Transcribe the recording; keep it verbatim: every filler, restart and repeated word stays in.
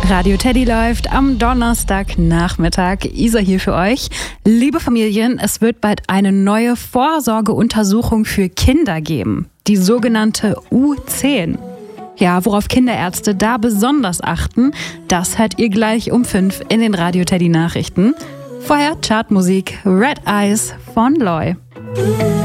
Radio Teddy läuft am Donnerstagnachmittag. Isa hier für euch. Liebe Familien, es wird bald eine neue Vorsorgeuntersuchung für Kinder geben. Die sogenannte U zehn. Ja, worauf Kinderärzte da besonders achten, das hört ihr gleich um fünf in den Radio Teddy Nachrichten. Vorher Chartmusik Red Eyes von Loy.